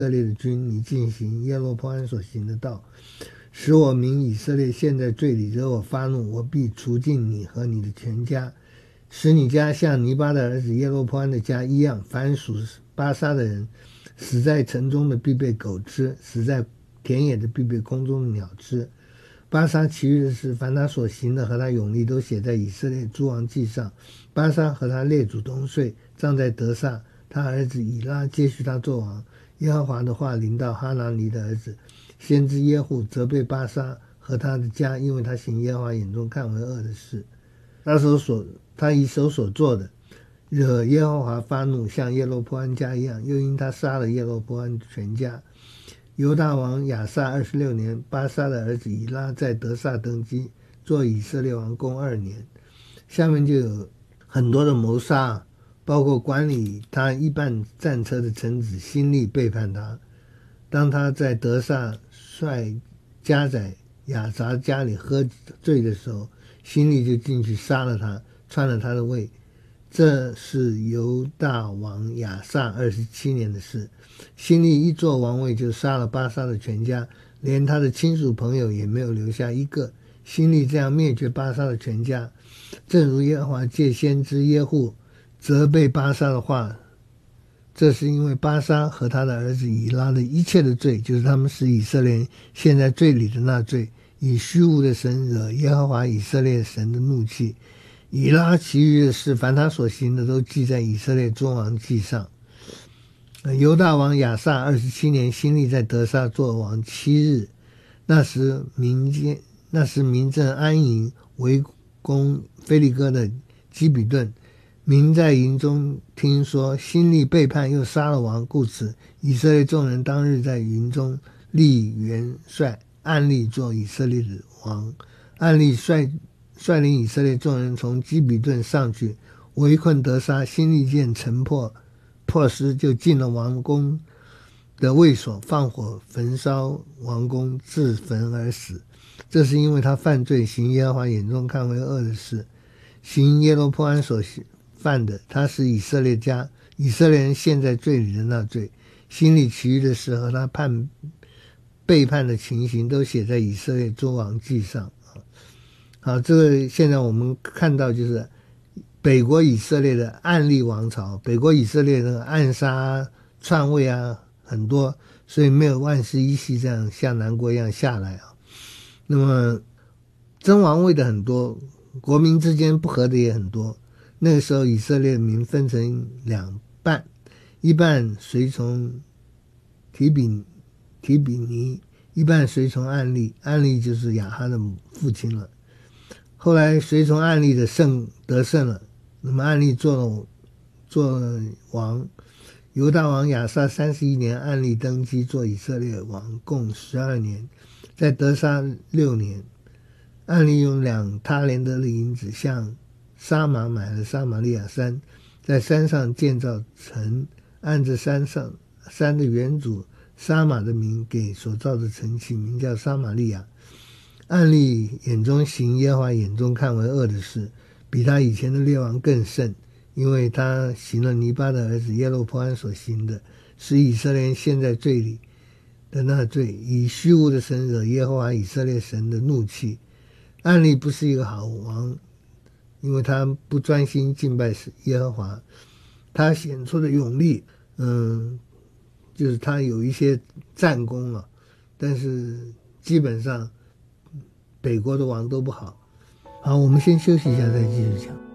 色列的君，你进行耶罗波安所行的道，使我民以色列陷在罪里，惹我发怒，我必除尽你和你的全家，使你家像尼巴的儿子耶罗波安的家一样。凡属巴沙的人，死在城中的必被狗吃，死在田野的必被空中的鸟吃。巴沙其余的事，凡他所行的和他勇力，都写在以色列诸王记上。巴沙和他列祖同睡，葬在得撒，他儿子以拉接续他做王。耶和华的话临到哈拿尼的儿子先知耶户，责备巴沙和他的家，因为他行耶和华眼中看为恶的事。他以手所做的，惹耶和华发怒，像耶罗波安家一样，又因他杀了耶罗波安全家。犹大王亚撒26年，巴沙的儿子以拉在得撒登基，做以色列王，共2年。下面就有很多的谋杀，包括管理他一半战车的臣子辛利背叛他。当他在得撒率家在亚杂家里喝醉的时候，辛利就进去杀了他，篡了他的位。这是犹大王亚撒27年的事。辛利一坐王位，就杀了巴沙的全家，连他的亲属朋友也没有留下一个。辛利这样灭绝巴沙的全家，正如耶和华借先知耶户责备巴沙的话，这是因为巴沙和他的儿子以拉的一切的罪，就是他们使以色列人陷在罪里的那罪，以虚无的神惹耶和华以色列神的怒气。以拉其余的事，凡他所行的，都记在以色列诸王记上。犹大王亚撒27年，辛利在得撒做王7日。那时民正安营，围攻非利哥的基比顿。民在营中听说辛利背叛，又杀了王，故此以色列众人当日在营中立元帅暗利做以色列的王。暗利率领以色列众人从基比顿上去，围困得撒。辛利见城破失，就进了王宫的卫所，放火焚烧王宫，自焚而死。这是因为他犯罪，行耶和华眼中看为恶的事，行耶罗波安所犯的，他使以色列人陷在罪里的那罪。辛利其余的事和他背叛的情形，都写在以色列诸王记上。好，这个现在我们看到就是北国以色列的暗利王朝，北国以色列的暗杀篡位啊很多，所以没有万世一系这样像南国一样下来啊。那么争王位的很多，国民之间不和的也很多。那个时候以色列民分成2半，一半随从提比尼，一半随从暗利。暗利就是亚哈的父亲了。后来随从暗利的得胜了，那么暗利做王。犹大王亚撒31年，暗利登基做以色列王，共12年。在得撒6年，暗利用2他连得的银子向沙玛买了撒玛利亚山，在山上建造城，按着山的原主沙玛的名给所造的城起名叫撒玛利亚。暗利眼中行耶和华眼中看为恶的事，比他以前的列王更甚，因为他行了尼巴的儿子耶罗波安所行的，使以色列人陷在罪里的那罪，以虚无的神惹耶和华以色列神的怒气。暗利不是一个好王，因为他不专心敬拜耶和华。他显出的勇力，就是他有一些战功了，但是基本上北国的王都不好。好，我们先休息一下再继续讲。